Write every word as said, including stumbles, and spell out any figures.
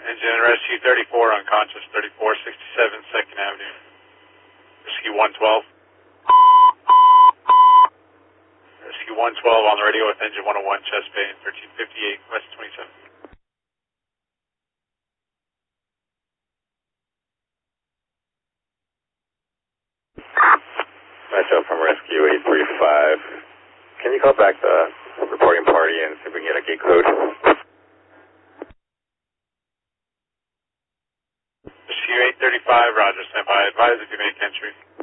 Engine Rescue thirty-four unconscious, thirty-four sixty-seven second Avenue. Rescue one twelve. Rescue one twelve on the radio with engine one oh one, chest pain, thirteen fifty-eight, west twenty-seven. Myself from Rescue eight three five. Can you call back the reporting party and see if we can get a gate code? Rescue eight thirty-five, roger, stand by. Advise if you make entry.